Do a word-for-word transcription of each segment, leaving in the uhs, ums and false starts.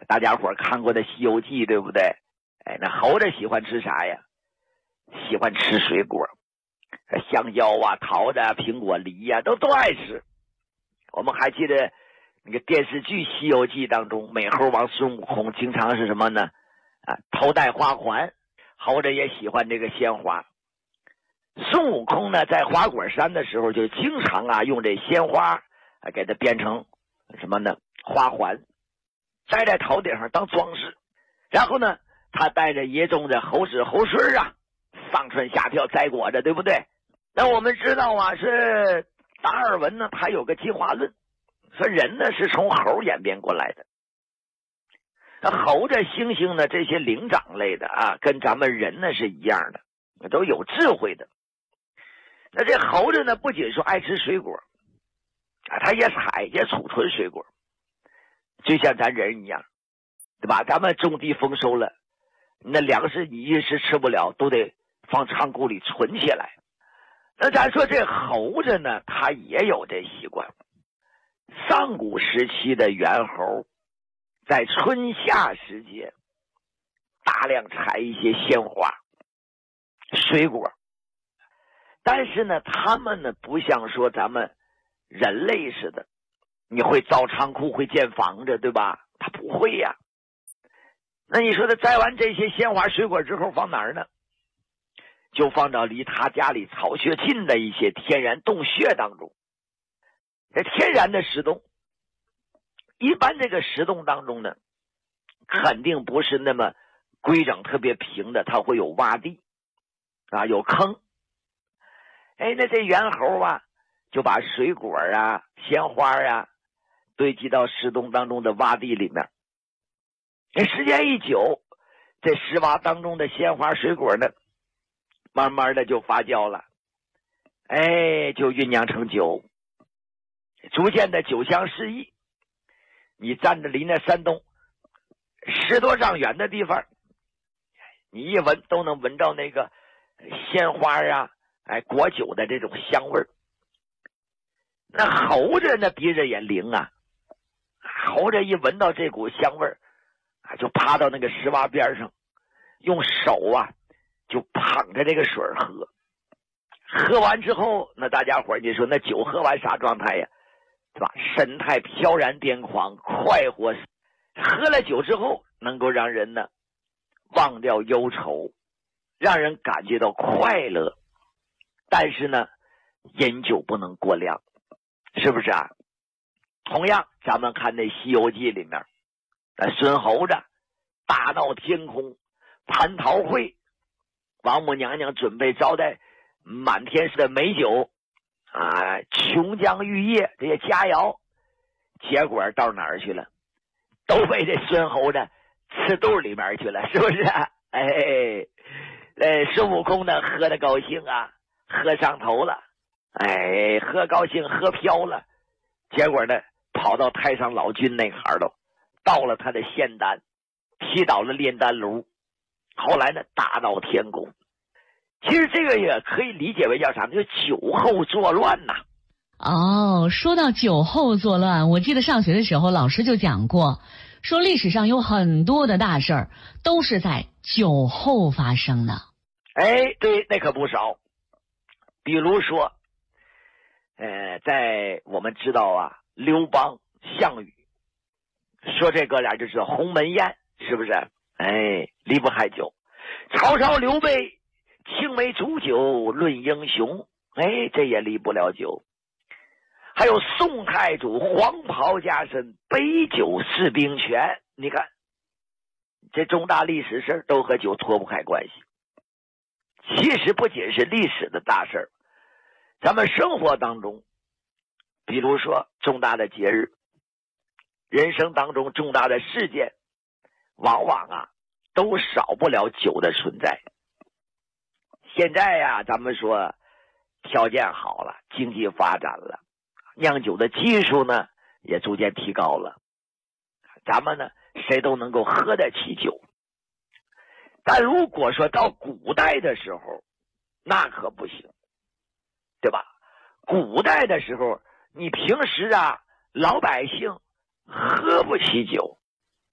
大家伙看过的《西游记》，对不对？哎，那猴子喜欢吃啥呀？喜欢吃水果，香蕉啊、桃子啊、苹果、梨呀、啊，都都爱吃。我们还记得那个电视剧《西游记》当中，美猴王孙悟空经常是什么呢？啊，头戴花环，猴子也喜欢这个鲜花。孙悟空呢，在花果山的时候，就经常啊用这鲜花啊给它编成什么呢？花环，摘在头顶上当装饰。然后呢，他带着野种的猴子猴孙啊，上蹿下跳摘果子，对不对？那我们知道啊，是达尔文呢，他有个进化论，说人呢是从猴演变过来的。那猴子、猩猩呢，这些灵长类的啊，跟咱们人呢是一样的，都有智慧的。那这猴子呢，不仅说爱吃水果啊，它也采也储存水果，就像咱人一样，对吧？咱们种地丰收了，那粮食你一时吃不了，都得放仓库里存起来。那咱说这猴子呢，它也有这习惯。上古时期的猿猴在春夏时节大量采一些鲜花水果，但是呢他们呢不像说咱们人类似的，你会造仓库会建房子，对吧？他不会呀。那你说他摘完这些鲜花水果之后放哪儿呢？就放到离他家里巢穴近的一些天然洞穴当中。这天然的石洞，一般这个石洞当中呢，肯定不是那么规整特别平的，它会有洼地啊，有坑。哎，那这猿猴啊，就把水果啊、鲜花啊堆积到石洞当中的洼地里面。这时间一久，这石洼当中的鲜花水果呢，慢慢的就发酵了，哎，就酝酿成酒，逐渐的酒香四溢。你站着离那山洞十多丈远的地方，你一闻都能闻到那个鲜花啊，哎，果酒的这种香味儿。那猴子那鼻子也灵啊，猴子一闻到这股香味儿，就趴到那个石洼边上，用手啊就捧着这个水喝。喝完之后，那大家伙你说那酒喝完啥状态呀？对吧？神态飘然癫狂，快活。喝了酒之后，能够让人呢忘掉忧愁，让人感觉到快乐。但是呢，饮酒不能过量，是不是啊？同样，咱们看那《西游记》里面，那孙猴子大闹天宫，蟠桃会，王母娘娘准备招待满天的美酒啊，琼浆玉液这些佳肴，结果到哪儿去了？都被这孙猴子吃肚里面去了，是不是？哎，哎，孙悟空呢，喝的高兴啊，喝上头了，哎，喝高兴，喝飘了，结果呢，跑到太上老君那行了，到了他的仙丹，踢倒了炼丹炉，后来呢，大闹天宫。其实这个也可以理解为叫啥呢？就酒后作乱呐。 哦，说到酒后作乱，我记得上学的时候老师就讲过，说历史上有很多的大事儿都是在酒后发生的。 哎，对，那可不少。比如说，呃，在我们知道啊，刘邦、项羽，说这哥俩就是鸿门宴，是不是？哎，离不开酒。曹操、刘备青梅煮酒论英雄，哎，这也离不了酒。还有宋太祖黄袍加身，杯酒释兵权，你看这重大历史事都和酒脱不开关系。其实不仅是历史的大事，咱们生活当中，比如说重大的节日，人生当中重大的事件，往往啊都少不了酒的存在。现在呀，咱们说条件好了，经济发展了，酿酒的技术呢也逐渐提高了，咱们呢谁都能够喝得起酒。但如果说到古代的时候，那可不行，对吧？古代的时候，你平时啊老百姓喝不起酒，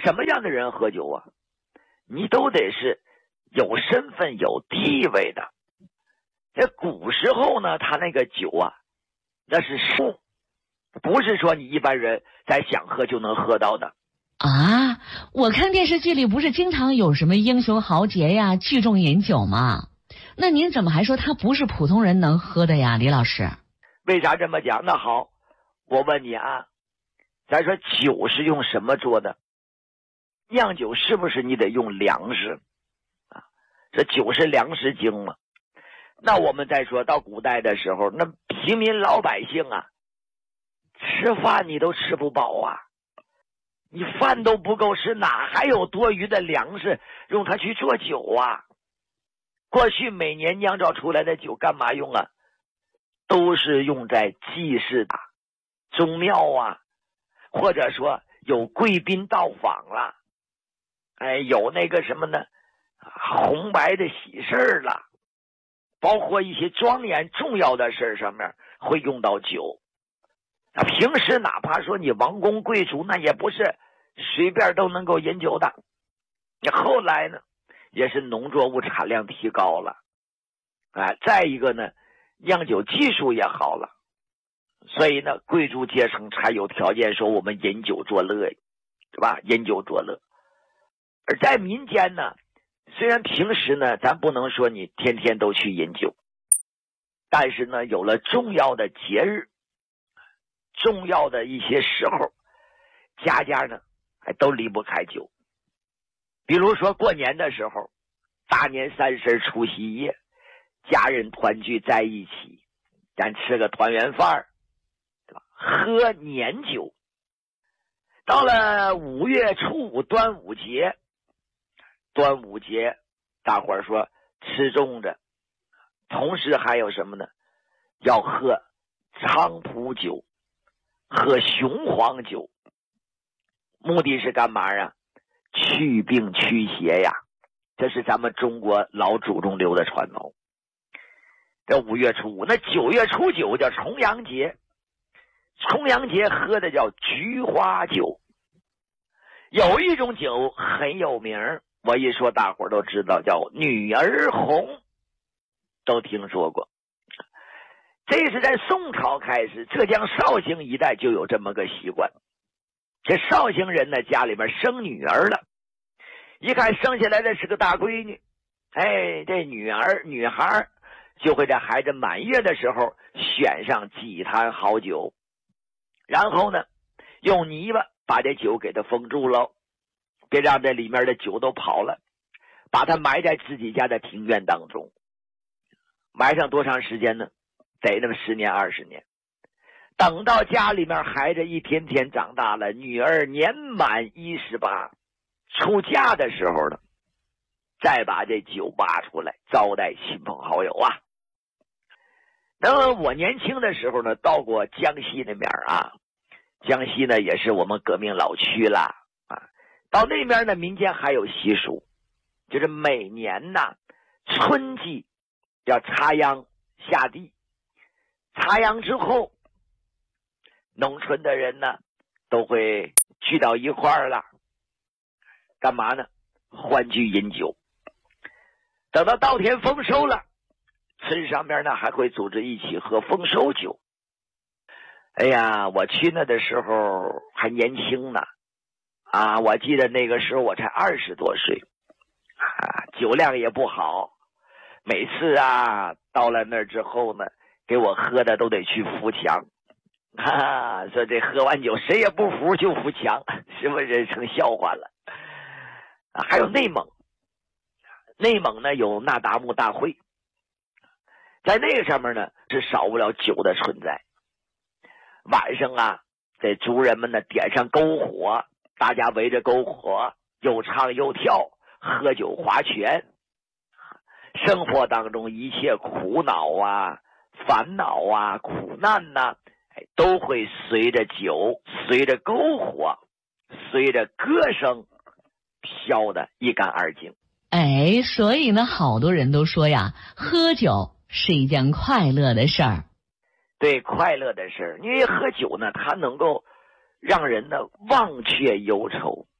什么样的人喝酒啊？你都得是有身份有地位的。这古时候呢，他那个酒啊，那是数，不是说你一般人在想喝就能喝到的。 啊，我看电视剧里不是经常有什么英雄豪杰呀聚众饮酒吗？那您怎么还说他不是普通人能喝的呀，李老师？ 为啥这么讲？那好，我问你啊，咱说酒是用什么做的？酿酒是不是你得用粮食啊？这酒是粮食精嘛。那我们再说到古代的时候，那平民老百姓啊，吃饭你都吃不饱啊，你饭都不够吃，哪还有多余的粮食用它去做酒啊？过去每年酿造出来的酒干嘛用啊？都是用在祭祀的宗庙啊，或者说有贵宾到访了，哎，有那个什么呢，红白的喜事了，包括一些庄严重要的事上面会用到酒。平时哪怕说你王公贵族，那也不是随便都能够饮酒的。你后来呢，也是农作物产量提高了，啊，再一个呢，酿酒技术也好了，所以呢，贵族阶层才有条件说我们饮酒作乐，对吧？饮酒作乐。而在民间呢，虽然平时呢，咱不能说你天天都去饮酒，但是呢，有了重要的节日，重要的一些时候，家家呢还都离不开酒。比如说过年的时候，大年三十除夕夜，家人团聚在一起，咱吃个团圆饭，对吧？喝年酒。到了五月初五端午节，端午节大伙儿说吃粽子，同时还有什么呢？要喝菖蒲酒，喝雄黄酒，目的是干嘛呀？祛病驱邪呀，这是咱们中国老祖宗留的传统。这五月初五，那九月初九叫重阳节，重阳节喝的叫菊花酒。有一种酒很有名，我一说大伙儿都知道，叫女儿红，都听说过。这是在宋朝开始，浙江绍兴一带就有这么个习惯。这绍兴人呢，家里边生女儿了，一看生下来的是个大闺女，哎，这女儿女孩就会在孩子满月的时候选上几坛好酒，然后呢，用泥巴把这酒给它封住了，别让这里面的酒都跑了，把它埋在自己家的庭院当中。埋上多长时间呢？得那么十年二十年。等到家里面孩子一天天长大了，女儿年满一十八，出嫁的时候呢，再把这酒拔出来招待亲朋好友啊。那么我年轻的时候呢，到过江西那边啊，江西呢也是我们革命老区啦啊。到那边呢，民间还有习俗，就是每年呢春季要插秧下地，插秧之后，农村的人呢都会聚到一块儿了，干嘛呢？欢聚饮酒。等到稻田丰收了，村上边呢还会组织一起喝丰收酒。哎呀，我去那的时候还年轻呢，啊，我记得那个时候我才二十多岁，啊，酒量也不好，每次啊到了那儿之后呢，给我喝的都得去扶墙。哈哈，说这喝完酒谁也不服就扶墙，是不是成笑话了？啊，还有内蒙，内蒙呢有那达慕大会，在那个上面呢是少不了酒的存在。晚上啊，这族人们呢点上篝火，大家围着篝火又唱又跳，喝酒划拳。生活当中一切苦恼啊、烦恼啊、苦难呐、啊，都会随着酒、随着篝火、随着歌声飘得一干二净。 哎，所以呢，好多人都说呀，喝酒是一件快乐的事儿。 对，快乐的事儿，因为喝酒呢，它能够让人呢忘却忧愁，